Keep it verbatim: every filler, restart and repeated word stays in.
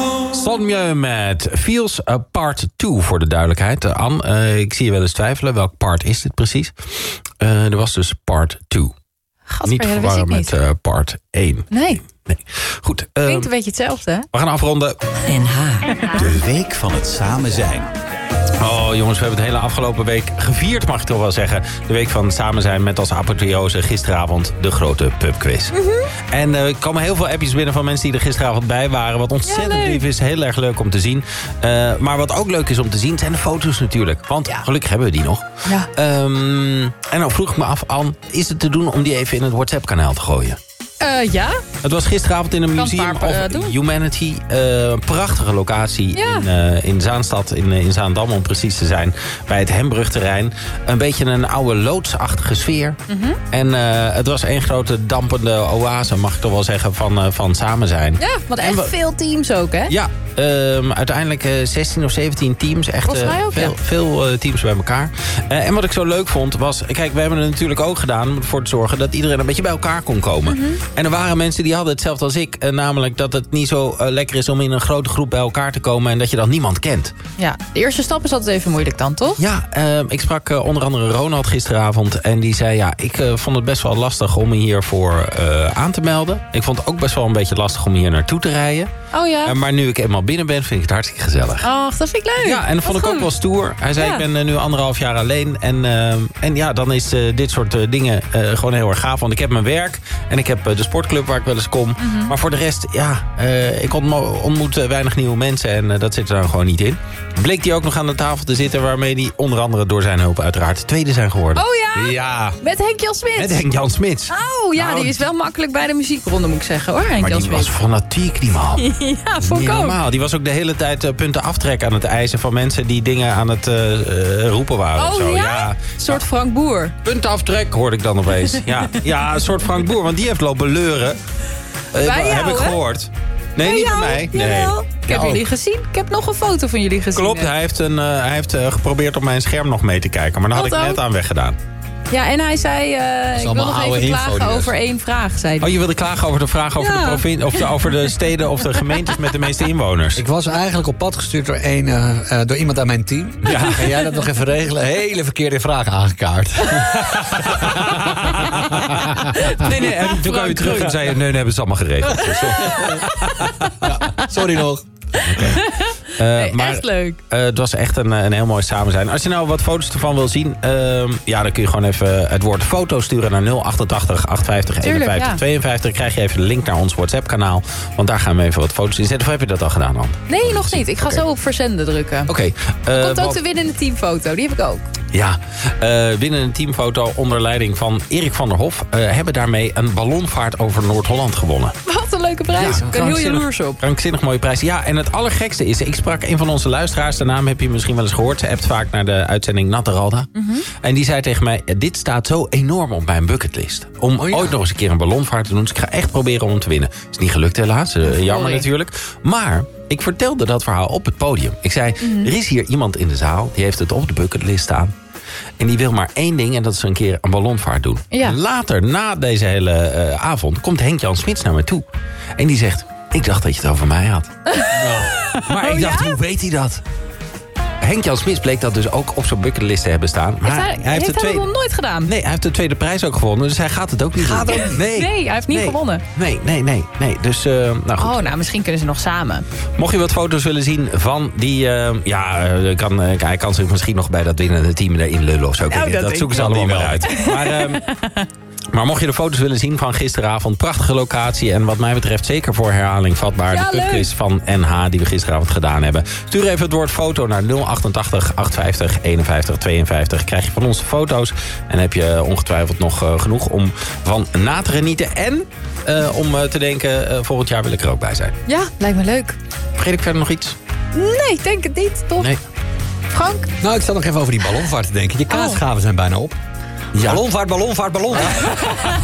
Sonmjeu met Feels a Part twee voor de duidelijkheid. Uh, Anne, uh, ik zie je wel eens twijfelen. Welk part is dit precies? Uh, er was dus part twee. Niet te verwarren met uh, part één. Nee. nee. Goed. Uh, Klinkt een beetje hetzelfde, hè? We gaan afronden. N H. De week van het samen zijn. Oh jongens, we hebben het hele afgelopen week gevierd, mag ik toch wel zeggen. De week van samen zijn met als apotheose gisteravond de grote pubquiz. Mm-hmm. En er uh, komen heel veel appjes binnen van mensen die er gisteravond bij waren. Wat ontzettend ja, lief is, heel erg leuk om te zien. Uh, maar wat ook leuk is om te zien zijn de foto's natuurlijk. Want ja. gelukkig hebben we die nog. Ja. Um, en dan vroeg ik me af, Anne, is het te doen om die even in het WhatsApp-kanaal te gooien? Uh, ja. Het was gisteravond in een museum of uh, Humanity. Een uh, prachtige locatie ja. in, uh, in Zaanstad, in, in Zaandam om precies te zijn. Bij het Hembrugterrein. Een beetje een oude loodsachtige sfeer. Mm-hmm. En uh, het was één grote dampende oase, mag ik toch wel zeggen, van, uh, van samen zijn. Ja, want echt we, veel teams ook, hè? Ja, um, uiteindelijk uh, zestien of zeventien teams. Echt uh, ook, veel, ja. veel uh, teams bij elkaar. Uh, en wat ik zo leuk vond was, kijk, we hebben het natuurlijk ook gedaan om ervoor te zorgen dat iedereen een beetje bij elkaar kon komen. Mm-hmm. En er waren mensen die hadden hetzelfde als ik. Uh, namelijk dat het niet zo uh, lekker is om in een grote groep bij elkaar te komen en dat je dan niemand kent. Ja, de eerste stap is altijd even moeilijk dan, toch? Ja, uh, ik sprak uh, onder andere Ronald gisteravond en die zei, ja, ik uh, vond het best wel lastig om me hiervoor uh, aan te melden. Ik vond het ook best wel een beetje lastig om hier naartoe te rijden. Oh ja? Uh, maar nu ik eenmaal binnen ben, vind ik het hartstikke gezellig. Ach, dat vind ik leuk. Ja, en dat vond ik goed. ook wel stoer. Hij zei, ja. ik ben uh, nu anderhalf jaar alleen. En, uh, en ja, dan is uh, dit soort uh, dingen uh, gewoon heel erg gaaf. Want ik heb mijn werk en ik heb uh, de sportclub waar ik wel eens kom. Mm-hmm. Maar voor de rest, ja, uh, ik ontmo- ontmoet uh, weinig nieuwe mensen. En uh, dat zit er dan gewoon niet in. Bleek hij ook nog aan de tafel te zitten, waarmee hij onder andere door zijn hulp uiteraard tweede zijn geworden. Oh ja? Ja. Met Henk-Jan Smits. Met Henk-Jan Smits. Oh ja, nou, die is wel makkelijk bij de muziekronde, moet ik zeggen, hoor, Henk-Jan Smits. Maar die was fanatiek, die man. Ja, vond ik ook. Normaal. Die was ook de hele tijd uh, punten aftrek aan het eisen van mensen die dingen aan het uh, uh, roepen waren. Oh of zo. ja? ja? Een soort Frank Boer. Puntaftrek hoorde ik dan opeens. ja. ja, een soort Frank Boer, want die heeft lopen leuren. Uh, bij jou, heb ik hè? gehoord. Nee, bij niet jou? bij mij. Nee. Ik heb ja, jullie gezien. Ik heb nog een foto van jullie gezien. Klopt, hij heeft, een, uh, hij heeft uh, geprobeerd op mijn scherm nog mee te kijken. Maar daar had ik net aan weggedaan. Ja, en hij zei, uh, ik wil nog even klagen over één vraag, zei hij. Oh, je wilde klagen over de vraag over, ja. de, provin- of de, over de steden of de gemeentes met de meeste inwoners? Ik was eigenlijk op pad gestuurd door, een, uh, uh, door iemand aan mijn team. Ja. Ga jij dat nog even regelen? Hele verkeerde vraag aangekaart. nee, nee, en toen kwam je terug en zei je, nee, nee, hebben ze allemaal geregeld. ja, sorry nog. Okay. Uh, nee, maar, echt leuk. Uh, het was echt een, een heel mooi samen zijn. Als je nou wat foto's ervan wil zien, uh, ja, dan kun je gewoon even het woord foto sturen naar nul achtentachtig achtenvijftig eenenvijftig tweeënvijftig. Dan krijg je even de link naar ons WhatsApp-kanaal. Want daar gaan we even wat foto's in zetten. Of heb je dat al gedaan, dan? Nee, nog niet. Ik ga okay. zo op verzenden drukken. Oké. Okay. Uh, er komt ook wat... de winnende teamfoto. Die heb ik ook. Ja, uh, winnende teamfoto onder leiding van Erik van der Hof. Uh, hebben daarmee een ballonvaart over Noord-Holland gewonnen. Wat een leuke prijs. Ja, ik ben heel jaloers op. Krankzinnig mooie prijs. Ja, en het allergekste is, ik sprak een van onze luisteraars. De naam heb je misschien wel eens gehoord. Ze appt vaak naar de uitzending Natteralda. Mm-hmm. En die zei tegen mij, dit staat zo enorm op mijn bucketlist. Om oh ja. ooit nog eens een keer een ballonvaart te doen. Dus ik ga echt proberen om hem te winnen. Is niet gelukt helaas. Uh, jammer Sorry. natuurlijk. Maar ik vertelde dat verhaal op het podium. Ik zei, mm-hmm. er is hier iemand in de zaal. Die heeft het op de bucketlist staan. En die wil maar één ding, en dat is een keer een ballonvaart doen. Ja. Later, na deze hele uh, avond, komt Henk-Jan Smits naar me toe. En die zegt, ik dacht dat je het over mij had. Ja. Maar ik dacht, oh, ja? hoe weet hij dat? Henk-Jan Smits bleek dat dus ook op zijn bucketlist te hebben staan. Maar hij, hij heeft, heeft de tweede... hij nog nooit gedaan? Nee, hij heeft de tweede prijs ook gewonnen. Dus hij gaat het ook niet gaat doen. Ook... Nee. nee, hij heeft niet nee. gewonnen. Nee, nee, nee. nee. Dus, uh, nou goed. Oh, nou, misschien kunnen ze nog samen. Mocht je wat foto's willen zien van die... Uh, ja, uh, kan, uh, hij kan zich misschien nog bij dat winnende team erin lullen of zo. Nou, dat, dat zoeken ze allemaal maar uit. Maar... Uh, Maar mocht je de foto's willen zien van gisteravond, prachtige locatie. En wat mij betreft zeker voor herhaling vatbaar. Ja, de pubquiz van N H die we gisteravond gedaan hebben. Stuur even het woord foto naar nul achtentachtig achtenvijftig eenenvijftig tweeënvijftig. Krijg je van ons foto's. En heb je ongetwijfeld nog uh, genoeg om van na te genieten. En uh, om uh, te denken, uh, volgend jaar wil ik er ook bij zijn. Ja, lijkt me leuk. Vergeet ik verder nog iets? Nee, ik denk het niet, toch? Nee. Frank? Nou, ik zat nog even over die ballonvaart te denken. Je kaasgaven oh. zijn bijna op. Ja. Ballonvaart, ballonvaart, ballonvaart.